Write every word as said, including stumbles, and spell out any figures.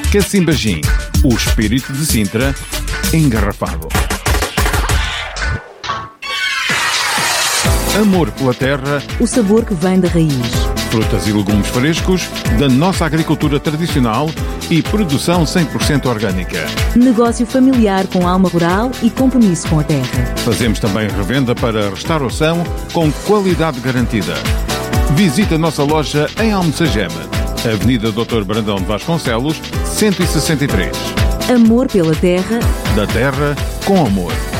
Cacimba Gin, o espírito de Sintra, engarrafado. Amor pela terra, o sabor que vem da raiz. Frutas e legumes frescos, da nossa agricultura tradicional e produção cem por cento orgânica. Negócio familiar com alma rural e compromisso com a terra. Fazemos também revenda para restauração com qualidade garantida. Visite a nossa loja em Almocegema, Avenida doutor Brandão de Vasconcelos, cento e sessenta e três. Amor pela terra. Da terra com amor.